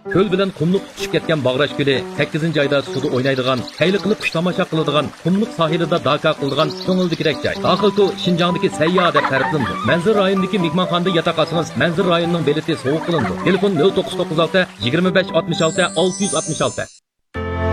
Ko'l bilan qumliq tushib ketgan Bag'rash ko'li 8-chi oyda suvda o'ynaydigan, kayli qilib qush tomosha qiladigan, qumliq sohilida daka qiladigan ko'ngildikirek joy. Daxilku Şinjandagi sayyo deb ta'riflandi. Manzil rayonidagi mehmonxonada yotoq olsangiz, Manzil rayonining beleti sovuq qilindi. Telefon 0996 25 66 666.